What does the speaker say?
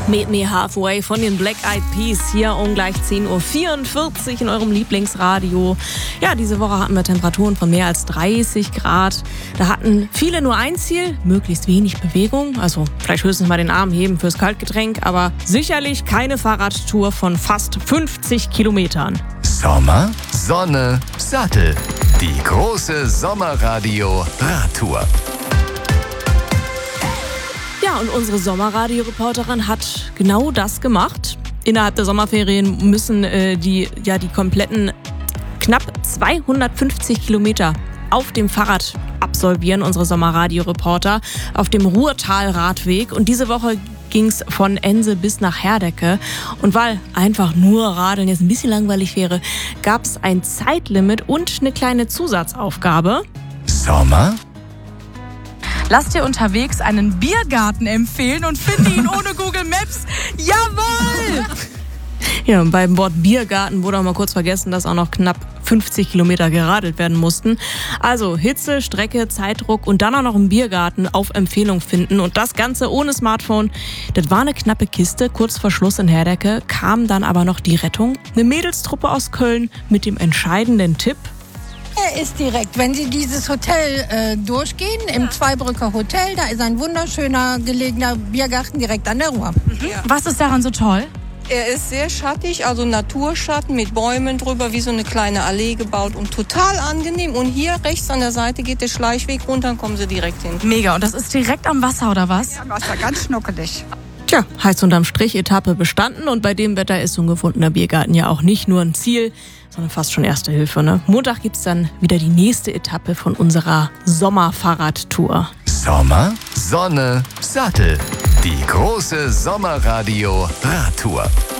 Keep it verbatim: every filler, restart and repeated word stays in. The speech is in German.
Meet Me Halfway von den Black Eyed Peas hier um gleich zehn Uhr vierundvierzig in eurem Lieblingsradio. Ja, diese Woche hatten wir Temperaturen von mehr als dreißig Grad. Da hatten viele nur ein Ziel, möglichst wenig Bewegung. Also vielleicht höchstens mal den Arm heben fürs Kaltgetränk, aber sicherlich keine Fahrradtour von fast fünfzig Kilometern. Sommer, Sonne, Sattel. Die große Sommerradio-Radtour. Ja, und unsere Sommerradio-Reporterin hat genau das gemacht. Innerhalb der Sommerferien müssen äh, die, ja, die kompletten knapp zweihundertfünfzig Kilometer auf dem Fahrrad absolvieren, unsere Sommerradio-Reporter, auf dem Ruhrtal-Radweg. Und diese Woche ging es von Ense bis nach Herdecke. Und weil einfach nur Radeln jetzt ein bisschen langweilig wäre, gab es ein Zeitlimit und eine kleine Zusatzaufgabe. Sommer? Lass dir unterwegs einen Biergarten empfehlen und finde ihn ohne Google Maps. Jawohl! Ja, und beim Wort Biergarten wurde auch mal kurz vergessen, dass auch noch knapp fünfzig Kilometer geradelt werden mussten. Also Hitze, Strecke, Zeitdruck und dann auch noch einen Biergarten auf Empfehlung finden. Und das Ganze ohne Smartphone. Das war eine knappe Kiste. Kurz vor Schluss in Herdecke kam dann aber noch die Rettung. Eine Mädelstruppe aus Köln mit dem entscheidenden Tipp. Er ist direkt, wenn Sie dieses Hotel äh, durchgehen, im Zweibrücker Hotel, da ist ein wunderschöner gelegener Biergarten direkt an der Ruhr. Mhm. Was ist daran so toll? Er ist sehr schattig, also Naturschatten mit Bäumen drüber, wie so eine kleine Allee gebaut und total angenehm. Und hier rechts an der Seite geht der Schleichweg runter, dann kommen Sie direkt hin. Mega, und das ist direkt am Wasser, oder was? Ja, am Wasser, ganz schnuckelig. Tja, heißt unterm Strich Etappe bestanden und bei dem Wetter ist so ein gefundener Biergarten ja auch nicht nur ein Ziel, sondern fast schon Erste Hilfe. Ne? Montag gibt's dann wieder die nächste Etappe von unserer Sommerfahrradtour. Sommer, Sonne, Sattel. Die große Sommerradio-Radtour.